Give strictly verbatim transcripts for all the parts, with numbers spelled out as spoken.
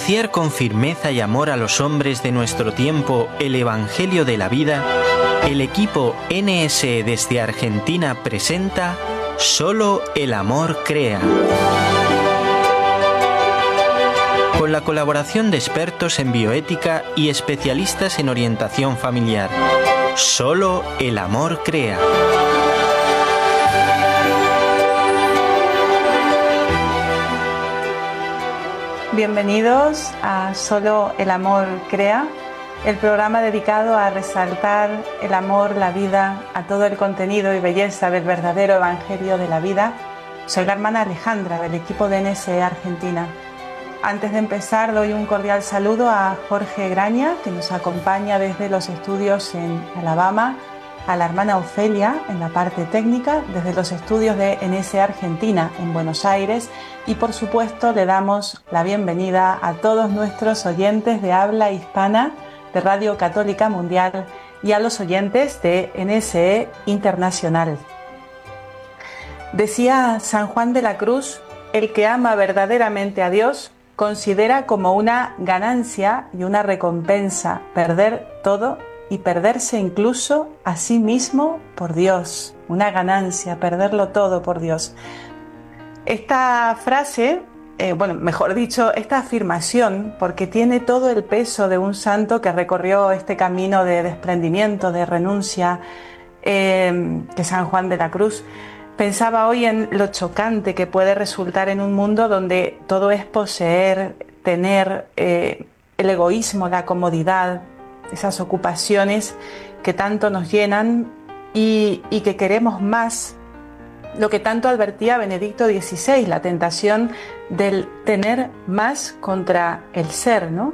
anunciar con firmeza y amor a los hombres de nuestro tiempo el Evangelio de la vida, el equipo N S E desde Argentina presenta Solo el amor crea. Con la colaboración de expertos en bioética y especialistas en orientación familiar. Solo el amor crea. Bienvenidos a Solo el amor crea, el programa dedicado a resaltar el amor, la vida, a todo el contenido y belleza del verdadero Evangelio de la vida. Soy la hermana Alejandra del equipo de N S E Argentina. Antes de empezar doy un cordial saludo a Jorge Graña, que nos acompaña desde los estudios en Alabama, a la hermana Ofelia en la parte técnica, desde los estudios de N S E Argentina en Buenos Aires, y por supuesto le damos la bienvenida a todos nuestros oyentes de habla hispana de Radio Católica Mundial y a los oyentes de N S E Internacional. Decía San Juan de la Cruz: el que ama verdaderamente a Dios considera como una ganancia y una recompensa perder todo y perderse incluso a sí mismo por Dios. Una ganancia, perderlo todo por Dios. Esta frase, eh, bueno, mejor dicho, esta afirmación, porque tiene todo el peso de un santo que recorrió este camino de desprendimiento, de renuncia, eh, que San Juan de la Cruz. Pensaba hoy en lo chocante que puede resultar en un mundo donde todo es poseer, tener, eh, el egoísmo, la comodidad, esas ocupaciones que tanto nos llenan y, y que queremos más. Lo que tanto advertía Benedicto dieciséis, la tentación del tener más contra el ser, ¿no?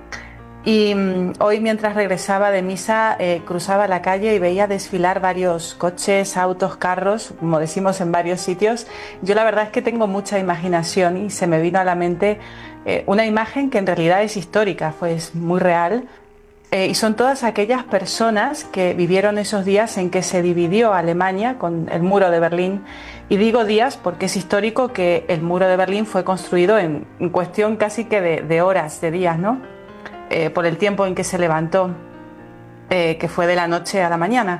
Y um, hoy, mientras regresaba de misa, eh, cruzaba la calle y veía desfilar varios coches, autos, carros, como decimos en varios sitios. Yo la verdad es que tengo mucha imaginación y se me vino a la mente eh, una imagen que en realidad es histórica, pues muy real. Eh, y son todas aquellas personas que vivieron esos días en que se dividió Alemania con el muro de Berlín. Y digo días porque es histórico que el muro de Berlín fue construido en, en cuestión casi que de, de horas, de días, ¿no? Eh, por el tiempo en que se levantó, eh, que fue de la noche a la mañana.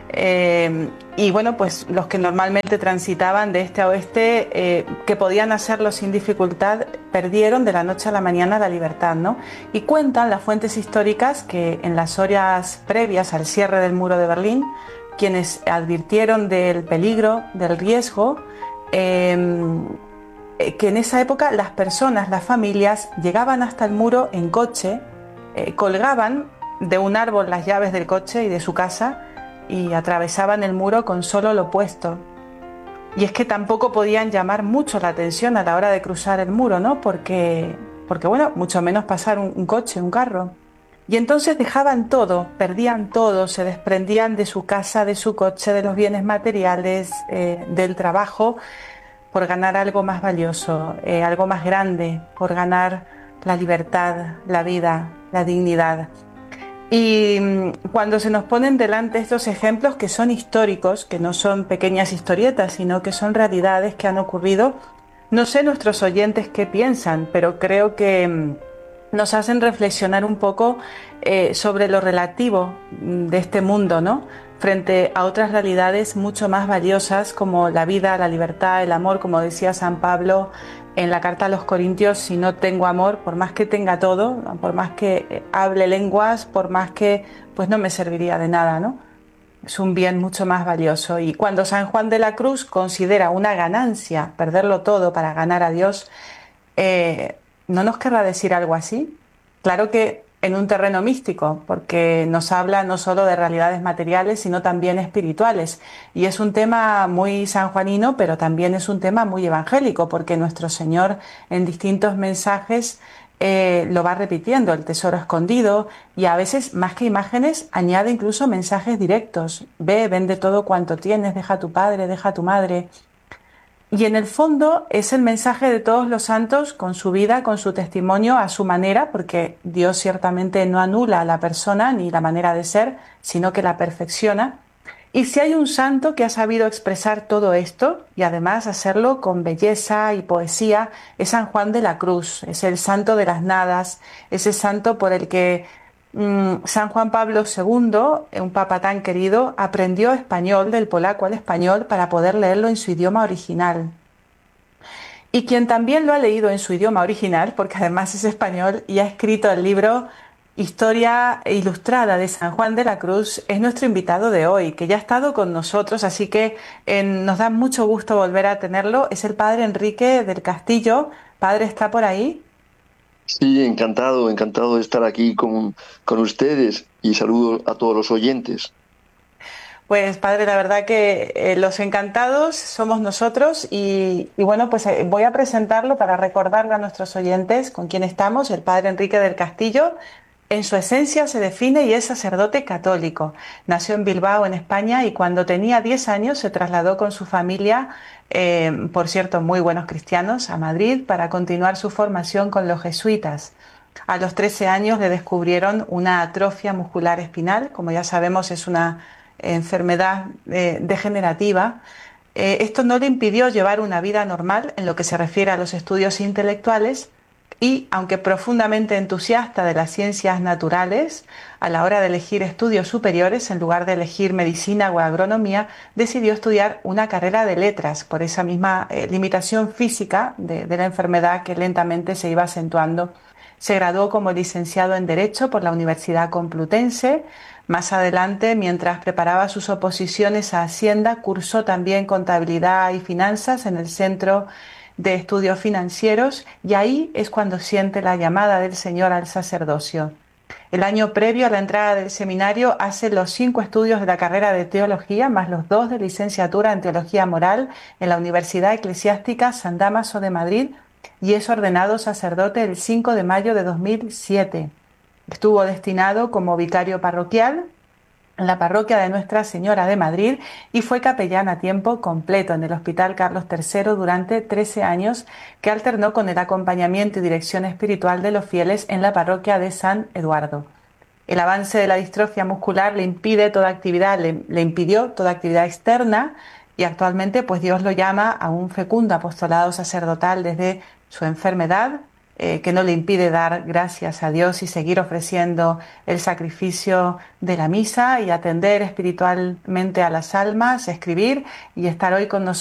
Eh, y bueno, pues los que normalmente transitaban de este a oeste, eh, que podían hacerlo sin dificultad, perdieron de la noche a la mañana la libertad, ¿no? Y cuentan las fuentes históricas que en las horas previas al cierre del muro de Berlín, quienes advirtieron del peligro, del riesgo, eh, que en esa época las personas, las familias, llegaban hasta el muro en coche, eh, colgaban de un árbol las llaves del coche y de su casa y atravesaban el muro con solo lo puesto. Y es que tampoco podían llamar mucho la atención a la hora de cruzar el muro, ¿no? Porque, porque bueno, mucho menos pasar un, un coche, un carro. Y entonces dejaban todo, perdían todo, se desprendían de su casa, de su coche, de los bienes materiales, eh, del trabajo, por ganar algo más valioso, eh, algo más grande, por ganar la libertad, la vida, la dignidad. Y cuando se nos ponen delante estos ejemplos que son históricos, que no son pequeñas historietas, sino que son realidades que han ocurrido, no sé nuestros oyentes qué piensan, pero creo que nos hacen reflexionar un poco eh, sobre lo relativo de este mundo, ¿no? Frente a otras realidades mucho más valiosas como la vida, la libertad, el amor, como decía San Pablo en la carta a los Corintios: si no tengo amor, por más que tenga todo, por más que hable lenguas, por más que, pues no me serviría de nada, ¿no? Es un bien mucho más valioso. Y cuando San Juan de la Cruz considera una ganancia perderlo todo para ganar a Dios, eh, ¿no nos querrá decir algo así? Claro que en un terreno místico, porque nos habla no solo de realidades materiales, sino también espirituales. Y es un tema muy sanjuanino, pero también es un tema muy evangélico, porque nuestro Señor en distintos mensajes eh, lo va repitiendo, el tesoro escondido, y a veces, más que imágenes, añade incluso mensajes directos. Ve, vende todo cuanto tienes, deja a tu padre, deja a tu madre. Y en el fondo es el mensaje de todos los santos con su vida, con su testimonio, a su manera, porque Dios ciertamente no anula a la persona ni la manera de ser, sino que la perfecciona. Y si hay un santo que ha sabido expresar todo esto y además hacerlo con belleza y poesía, es San Juan de la Cruz, es el santo de las nadas, ese santo por el que mmm, San Juan Pablo segundo, un papa tan querido, aprendió español del polaco al español para poder leerlo en su idioma original. Y quien también lo ha leído en su idioma original, porque además es español y ha escrito el libro Historia Ilustrada de San Juan de la Cruz, es nuestro invitado de hoy, que ya ha estado con nosotros, así que eh, nos da mucho gusto volver a tenerlo. Es el padre Enrique del Castillo. Padre, ¿está por ahí? Sí, encantado, encantado de estar aquí con, con ustedes y saludo a todos los oyentes. Pues padre, la verdad que eh, los encantados somos nosotros y, y bueno, pues eh, voy a presentarlo para recordarle a nuestros oyentes con quién estamos, el padre Enrique del Castillo. En su esencia se define y es sacerdote católico. Nació en Bilbao, en España, y cuando tenía diez años se trasladó con su familia, eh, por cierto, muy buenos cristianos, a Madrid para continuar su formación con los jesuitas. A los trece años le descubrieron una atrofia muscular espinal, como ya sabemos es una enfermedad eh, degenerativa. Eh, esto no le impidió llevar una vida normal en lo que se refiere a los estudios intelectuales y, aunque profundamente entusiasta de las ciencias naturales, a la hora de elegir estudios superiores, en lugar de elegir medicina o agronomía, decidió estudiar una carrera de letras por esa misma eh, limitación física de, de la enfermedad que lentamente se iba acentuando. Se graduó como licenciado en Derecho por la Universidad Complutense. Más adelante, mientras preparaba sus oposiciones a Hacienda, cursó también Contabilidad y Finanzas en el Centro de Estudios Financieros, y ahí es cuando siente la llamada del Señor al sacerdocio. El año previo a la entrada del seminario hace los cinco estudios de la carrera de Teología, más los dos de licenciatura en Teología Moral en la Universidad Eclesiástica San Dámaso de Madrid, y es ordenado sacerdote el cinco de mayo de dos mil siete. Estuvo destinado como vicario parroquial en la parroquia de Nuestra Señora de Madrid y fue capellán a tiempo completo en el Hospital Carlos tercero durante trece años, que alternó con el acompañamiento y dirección espiritual de los fieles en la parroquia de San Eduardo. El avance de la distrofia muscular le impide toda actividad, le, le impidió toda actividad externa, y actualmente pues Dios lo llama a un fecundo apostolado sacerdotal desde su enfermedad, eh, que no le impide dar gracias a Dios y seguir ofreciendo el sacrificio de la misa y atender espiritualmente a las almas, escribir y estar hoy con nosotros